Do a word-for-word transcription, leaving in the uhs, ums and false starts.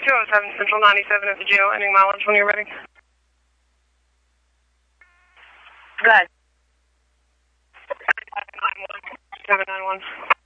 two oh seven Central ninety-seven at the jail, ending mileage when you're ready. Go ahead. seven nine one.